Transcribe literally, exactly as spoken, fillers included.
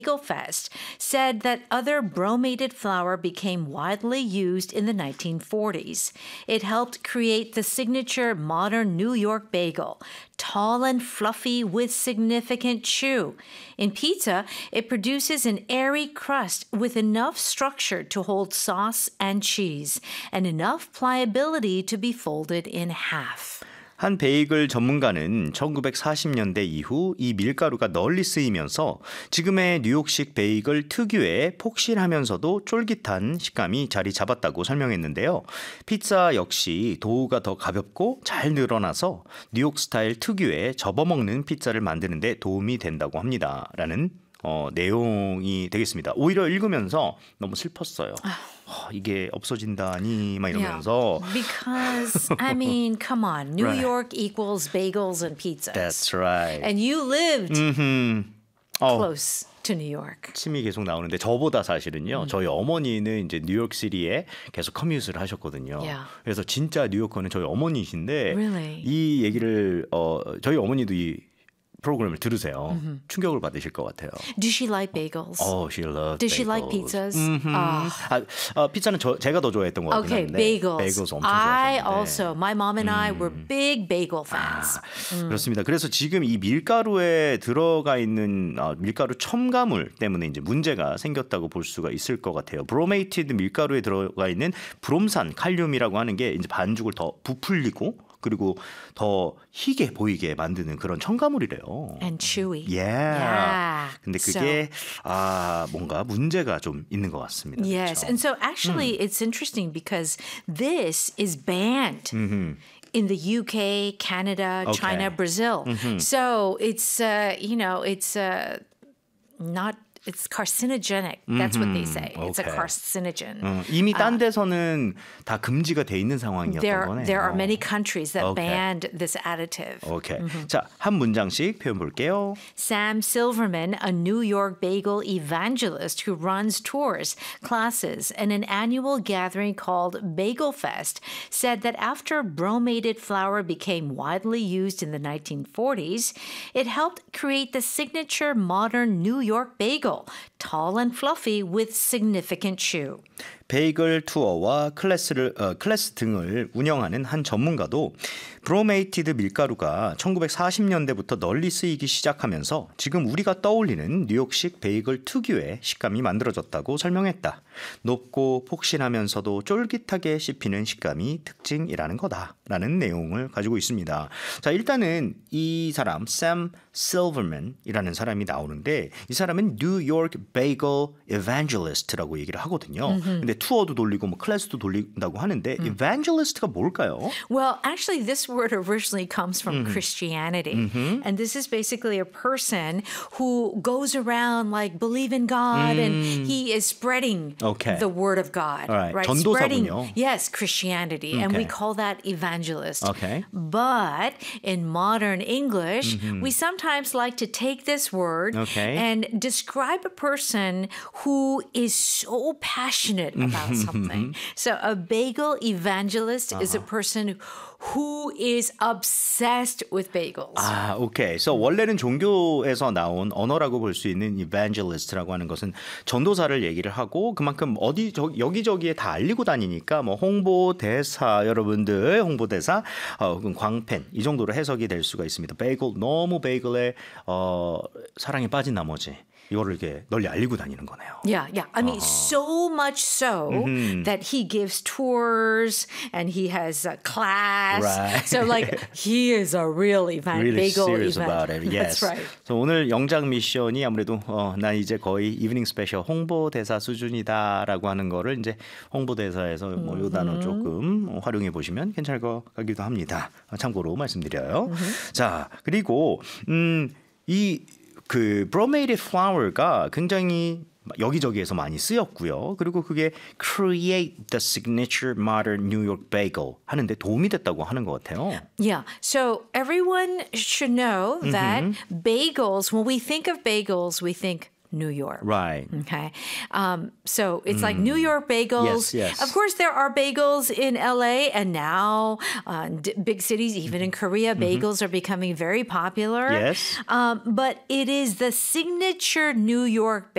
Bagel Fest said that other bromated flour became widely used in the nineteen forties. It helped create the signature modern New York bagel, tall and fluffy with significant chew. In pizza, it produces an airy crust with enough structure to hold sauce and cheese, and enough pliability to be folded in half. 한 베이글 전문가는 천구백사십 년대 이후 이 밀가루가 널리 쓰이면서 지금의 뉴욕식 베이글 특유의 폭신하면서도 쫄깃한 식감이 자리 잡았다고 설명했는데요. 피자 역시 도우가 더 가볍고 잘 늘어나서 뉴욕 스타일 특유의 접어먹는 피자를 만드는 데 도움이 된다고 합니다. 라는 어, 내용이 되겠습니다. 오히려 읽으면서 너무 슬펐어요. 어, 이게 없어진다니 막 이러면서. Yeah, because, I mean, come on. New Right. York equals bagels and pizzas. That's right. And you lived 음흠. 어, close to New York. 침이 계속 나오는데 저보다 사실은요. 음. 저희 어머니는 이제 뉴욕시티에 계속 커뮤트를 하셨거든요. Yeah. 그래서 진짜 뉴요커는 저희 어머니이신데 Really? 이 얘기를 어, 저희 어머니도 이 프로그램을 들으세요. Mm-hmm. 충격을 받으실 것 같아요. Does she like bagels? Oh, she loves Does bagels. she like pizzas? Mm-hmm. Oh. 아, 어, 피자는 저, 제가 더 좋아했던 것 같긴 Okay, 한데 bagels. bagels 엄청 I 좋아하셨는데. also, my mom and I were big bagel fans. 아, 음. 그렇습니다. 그래서 지금 이 밀가루에 들어가 있는 어, 밀가루 첨가물 때문에 이제 문제가 생겼다고 볼 수가 있을 것 같아요. 브로메이티드 밀가루에 들어가 있는 브롬산 칼륨이라고 하는 게 이제 반죽을 더 부풀리고 그리고 더 희게 보이게 만드는 그런 첨가물이래요. And chewy. Yeah. Yeah. 근데 그게 So, 아 뭔가 문제가 좀 있는 것 같습니다. yes. 그렇죠? And so actually mm. it's interesting because this is banned. Mm-hmm. In the U K, Canada, Okay. China, Brazil. Mm-hmm. So it's, uh, you know, it's uh, not, it's carcinogenic. That's what they say. Okay. It's a carcinogen. 음, 이미 딴 데서는 다 금지가 돼 있는 상황이었던 There, 거네요. there are many countries that Okay. banned this additive. 오케이. Mm-hmm. 자, 한 문장씩 표현 볼게요. Sam Silverman, a New York bagel evangelist who runs tours, classes, and an annual gathering called Bagel Fest, said that after bromated flour became widely used in the nineteen forties, it helped create the signature modern New York bagel, tall and fluffy with significant chew. 베이글 투어와 클래스를, 어, 클래스 등을 운영하는 한 전문가도 브로메이티드 밀가루가 천구백사십 년대부터 널리 쓰이기 시작하면서 지금 우리가 떠올리는 뉴욕식 베이글 특유의 식감이 만들어졌다고 설명했다. 높고 폭신하면서도 쫄깃하게 씹히는 식감이 특징이라는 거다라는 내용을 가지고 있습니다. 자, 일단은 이 사람 샘 실버맨이라는 사람이 나오는데 이 사람은 뉴욕 베이글 evangelist라고 얘기를 하거든요. Mm-hmm. 근데 투어도 돌리고 뭐 클래스도 돌린다고 하는데 mm. evangelist가 뭘까요? Well, actually this word originally comes from mm-hmm. Christianity. Mm-hmm. And this is basically a person who goes around like believe in God mm. and he is spreading okay. the word of God. Right. right? 전도사군요. Spreading, yes, Christianity. Okay. And we call that evangelist. Okay. But in modern English, mm-hmm. we sometimes like to take this word okay. and describe a person who is so passionate about something. So a bagel evangelist uh-huh. is a person who is obsessed with bagels. 아, 오케이. So 원래는 종교에서 나온 언어라고 볼 수 있는 evangelist라고 하는 것은 전도사를 얘기를 하고 그만큼 어디 저, 여기저기에 다 알리고 다니니까 뭐 홍보대사 여러분들 홍보대사 어, 광팬 이 정도로 해석이 될 수가 있습니다. 베이글 너무 베이글에 어, 사랑에 빠진 나머지 이거를 이렇게 널리 알리고 다니는 거네요. Yeah, yeah. I mean, uh-huh. so much so mm-hmm. that he gives tours and he has a class. Right. So like he is a real event, really bagel serious event. about it. Yes. That's right. So 오늘 영장 미션이 아무래도 어, 나 이제 거의 이브닝 스페셜 홍보대사 수준이다라고 하는 거를 이제 홍보대사에서 뭐 요 단어 조금 활용해 보시면 괜찮을 것 같기도 합니다. 참고로 말씀드려요. Mm-hmm. 자, 그리고 음, 이 그 bromated flour가 굉장히 여기저기에서 많이 쓰였고요. 그리고 그게 create the signature modern New York bagel 하는데 도움이 됐다고 하는 것 같아요. Yeah. So everyone should know mm-hmm. that bagels, when we think of bagels, we think New York. Right. Okay. Um, so it's mm. like New York bagels. Yes, yes. Of course, there are bagels in L A and now uh, d- big cities, even in Korea, bagels mm-hmm. are becoming very popular. Yes. Um, but it is the signature New York